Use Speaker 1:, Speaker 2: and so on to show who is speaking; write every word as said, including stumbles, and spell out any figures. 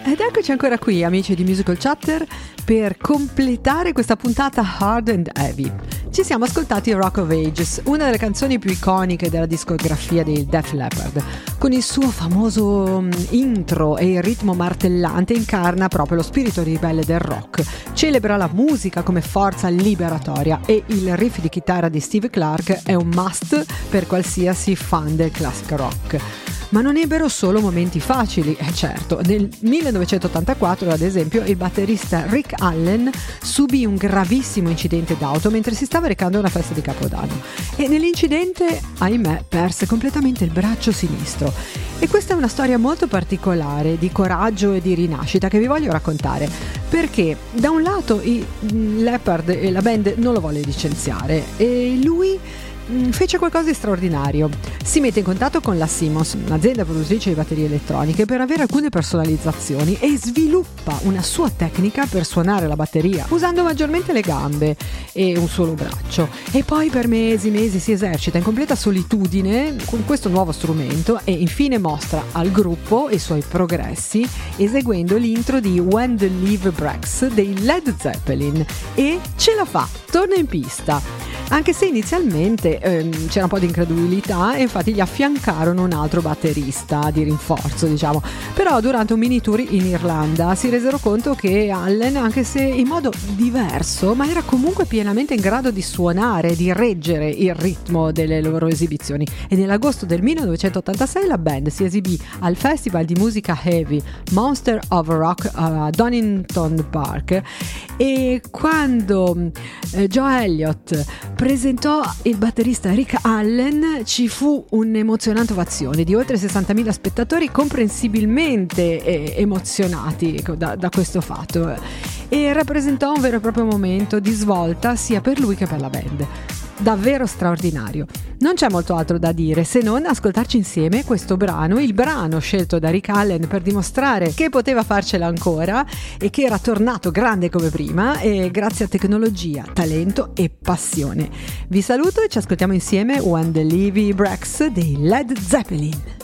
Speaker 1: Ed eccoci ancora qui, amici di Musical Chatter, per completare questa puntata Hard and Heavy. Ci siamo ascoltati Rock of Ages, una delle canzoni più iconiche della discografia dei Def Leppard. Con il suo famoso intro e il ritmo martellante incarna proprio lo spirito ribelle del rock. Celebra la musica come forza liberatoria e il riff di chitarra di Steve Clark è un must per qualsiasi fan del classic rock. Ma non ebbero solo momenti facili, eh certo. Nel millenovecentottantaquattro, ad esempio, il batterista Rick Allen subì un gravissimo incidente d'auto mentre si stava recando a una festa di Capodanno e nell'incidente, ahimè, perse completamente il braccio sinistro. E questa è una storia molto particolare di coraggio e di rinascita che vi voglio raccontare, perché da un lato i Leppard e la band non lo volle licenziare e lui fece qualcosa di straordinario. Si mette in contatto con la Simmons, un'azienda produttrice di batterie elettroniche, per avere alcune personalizzazioni e sviluppa una sua tecnica per suonare la batteria usando maggiormente le gambe e un solo braccio, e poi per mesi e mesi si esercita in completa solitudine con questo nuovo strumento e infine mostra al gruppo i suoi progressi eseguendo l'intro di When the Leaf Breaks dei Led Zeppelin e ce la fa, torna in pista. Anche se inizialmente ehm, c'era un po' di incredulità e infatti gli affiancarono un altro batterista di rinforzo, diciamo. Però durante un mini tour in Irlanda si resero conto che Allen, anche se in modo diverso, ma era comunque pienamente in grado di suonare, di reggere il ritmo delle loro esibizioni. E nell'agosto del millenovecentottantasei la band si esibì al festival di musica heavy Monster of Rock a Donington Park e quando eh, Joe Elliott presentò il batterista Rick Allen ci fu un'emozionante ovazione di oltre sessantamila spettatori comprensibilmente eh, emozionati da, da questo fatto, e rappresentò un vero e proprio momento di svolta sia per lui che per la band. Davvero straordinario. Non c'è molto altro da dire se non ascoltarci insieme questo brano, il brano scelto da Rick Allen per dimostrare che poteva farcela ancora e che era tornato grande come prima, e grazie a tecnologia, talento e passione. Vi saluto e ci ascoltiamo insieme When the Levy Breaks dei Led Zeppelin.